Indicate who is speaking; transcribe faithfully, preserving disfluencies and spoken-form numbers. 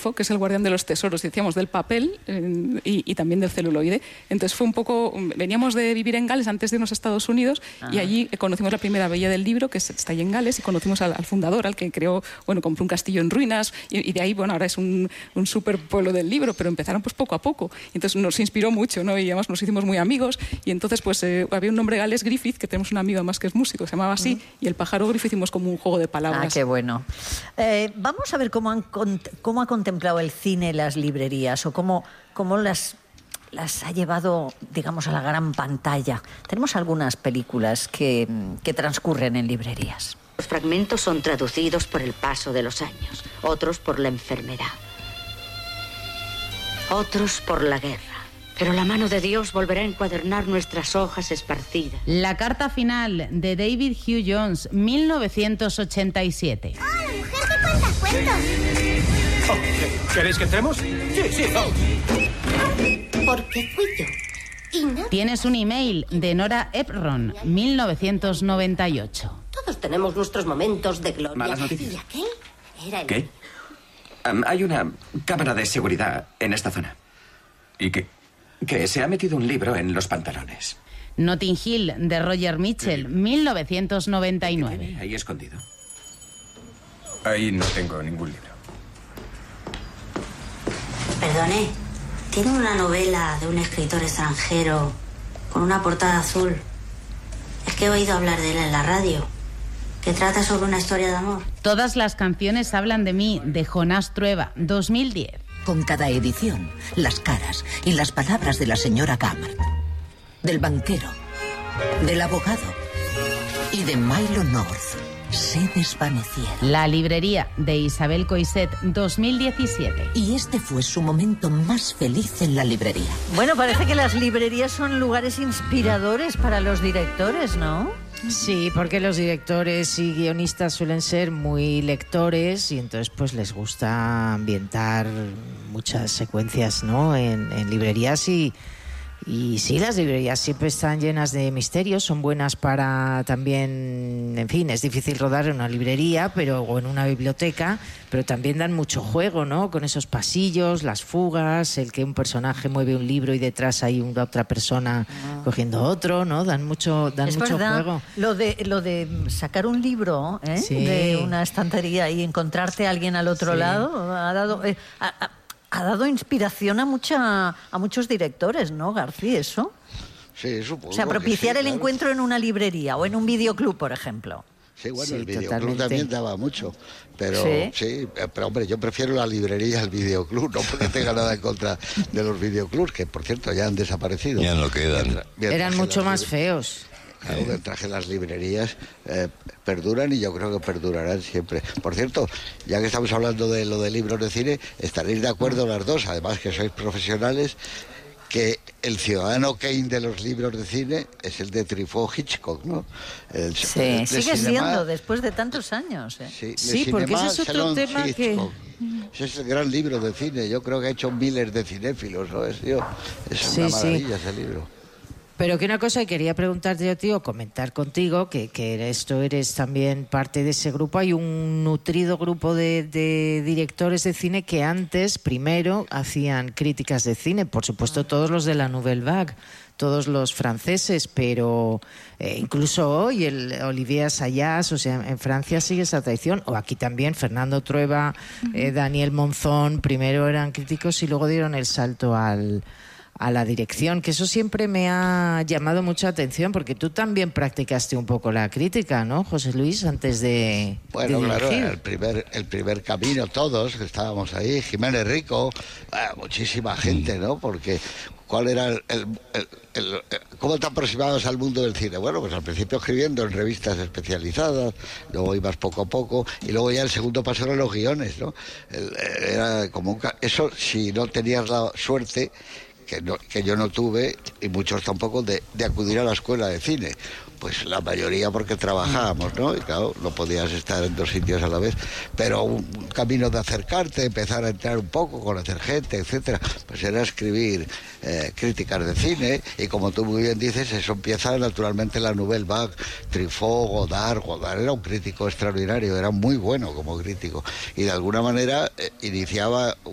Speaker 1: Truffaut, que es el guardián de los tesoros, decíamos, del papel eh, y, y también del celuloide. Entonces fue un poco, veníamos de vivir en Gales antes de irnos a Estados Unidos. Ajá. Y allí conocimos la primera Bella del Libro, que está ahí en Gales, y conocimos al, al fundador, al que creó, bueno, compró un castillo en ruinas, y, y de ahí, bueno, ahora es un, un súper pueblo del libro, pero empezaron pues poco a poco. Entonces nos inspiró mucho, ¿no? Y además nos hicimos muy amigos, y entonces pues eh, había un nombre galés, Griffith, que tenemos un amigo más que es músico, se llamaba así, uh-huh. Y el pájaro Griffith hicimos como un juego de palabras.
Speaker 2: Ah, qué bueno. Eh, vamos a ver cómo, han, cómo ha contemplado el cine las librerías, o cómo, cómo las, las ha llevado, digamos, a la gran pantalla. Tenemos algunas películas que, que transcurren en librerías.
Speaker 3: Los fragmentos son traducidos por el paso de los años, otros por la enfermedad, otros por la guerra. Pero la mano de Dios volverá a encuadernar nuestras hojas esparcidas.
Speaker 4: La carta final de David Hugh Jones, mil novecientos ochenta y siete.
Speaker 5: ¡Oh, la mujer que cuenta cuentos!
Speaker 6: Oh, ¿queréis que entremos? Sí, sí, vamos.
Speaker 5: Porque fui yo. Y no...
Speaker 4: Tienes un email de Nora Ephron, mil novecientos noventa y ocho.
Speaker 5: Todos tenemos nuestros momentos de gloria.
Speaker 7: Malas noticias.
Speaker 5: ¿Y aquel? Era el...
Speaker 7: ¿Qué? Um, hay una cámara de seguridad en esta zona.
Speaker 6: ¿Y qué?
Speaker 7: Que se ha metido un libro en los pantalones.
Speaker 4: Notting Hill, de Roger Mitchell, mil novecientos noventa y nueve.
Speaker 7: ¿Qué tiene ahí escondido?
Speaker 6: Ahí no tengo ningún libro.
Speaker 8: Perdone, tiene una novela de un escritor extranjero con una portada azul. Es que he oído hablar de él en la radio, que trata sobre una historia de amor.
Speaker 4: Todas las canciones hablan de mí, de Jonás Trueba, dos mil diez.
Speaker 9: Con cada edición, las caras y las palabras de la señora Gammert, del banquero, del abogado y de Milo North se desvanecieron.
Speaker 4: La librería de Isabel Coixet, dos mil diecisiete.
Speaker 9: Y este fue su momento más feliz en la librería.
Speaker 2: Bueno, parece que las librerías son lugares inspiradores para los directores, ¿no?
Speaker 10: Sí, porque los directores y guionistas suelen ser muy lectores y entonces pues les gusta ambientar muchas secuencias, ¿no? en, en librerías y, y sí, las librerías siempre están llenas de misterios, son buenas para también, en fin, es difícil rodar en una librería pero o en una biblioteca, pero también dan mucho juego, ¿no? Con esos pasillos, las fugas, el que un personaje mueve un libro y detrás hay una otra persona ah. cogiendo otro, ¿no? Dan mucho, dan
Speaker 2: es
Speaker 10: mucho
Speaker 2: verdad,
Speaker 10: juego.
Speaker 2: Lo de, lo de sacar un libro ¿eh?
Speaker 10: Sí.
Speaker 2: de una estantería y encontrarte a alguien al otro sí. lado ha dado... Eh, ha, ha dado inspiración a mucha a muchos directores, ¿no, García? ¿Eso?
Speaker 11: Sí, supongo.
Speaker 2: O sea, propiciar
Speaker 11: sí,
Speaker 2: el
Speaker 11: claro.
Speaker 2: encuentro en una librería o en un videoclub, por ejemplo.
Speaker 11: Sí, bueno,
Speaker 2: sí,
Speaker 11: el videoclub
Speaker 2: totalmente.
Speaker 11: también daba mucho, pero
Speaker 2: ¿Sí?
Speaker 11: sí, pero hombre, yo prefiero la librería al videoclub, no porque tenga nada en contra de los videoclubs, que por cierto ya han desaparecido.
Speaker 12: Ya no quedan.
Speaker 11: Mientras, mientras
Speaker 10: Eran mucho más feos.
Speaker 11: Claro, mientras que las librerías eh, perduran y yo creo que perdurarán siempre. Por cierto, ya que estamos hablando de lo de libros de cine, estaréis de acuerdo las dos, además que sois profesionales, que el ciudadano Kane de los libros de cine es el de Truffaut Hitchcock, ¿no? El,
Speaker 2: sí,
Speaker 11: el
Speaker 2: sigue
Speaker 11: cinema,
Speaker 2: siendo, después de tantos años. ¿eh?
Speaker 11: Sí,
Speaker 10: sí porque ese es otro
Speaker 11: Salon
Speaker 10: tema
Speaker 11: Hitchcock.
Speaker 10: que...
Speaker 11: Ese es el gran libro de cine, yo creo que ha hecho miles de cinéfilos, ¿no? Es, tío, es
Speaker 10: sí,
Speaker 11: una maravilla
Speaker 10: sí.
Speaker 11: ese libro.
Speaker 10: Pero que una cosa que quería preguntarte yo, tío, comentar contigo, que, que esto eres también parte de ese grupo. Hay un nutrido grupo de, de directores de cine que antes, primero, hacían críticas de cine. Por supuesto, todos los de la Nouvelle Vague, todos los franceses, pero eh, incluso hoy el Olivier Assayas, o sea, en Francia sigue esa tradición. O aquí también, Fernando Trueba, uh-huh. eh, Daniel Monzón, primero eran críticos y luego dieron el salto al... a la dirección, que eso siempre me ha llamado mucha atención, porque tú también practicaste un poco la crítica, ¿no, José Luis, antes de
Speaker 11: Bueno,
Speaker 10: de
Speaker 11: claro,
Speaker 10: dirigir?
Speaker 11: el primer, el primer camino, todos que estábamos ahí, Jiménez Rico, eh, muchísima gente, ¿no? Porque ¿cuál era el, el, el, el, el cómo te aproximabas al mundo del cine? Bueno, pues al principio escribiendo en revistas especializadas, luego ibas poco a poco, y luego ya el segundo paso eran los guiones, ¿no? El, era como un, eso si no tenías la suerte Que, no, que yo no tuve, y muchos tampoco, de, de acudir a la escuela de cine. Pues la mayoría porque trabajábamos, ¿no? Y claro, no podías estar en dos sitios a la vez. Pero un, un camino de acercarte, empezar a entrar un poco, conocer gente, etcétera, pues era escribir eh, críticas de cine, y como tú muy bien dices, eso empieza naturalmente la Nouvelle Vague, Truffaut, Godard. Godard era un crítico extraordinario, era muy bueno como crítico, y de alguna manera eh, iniciaba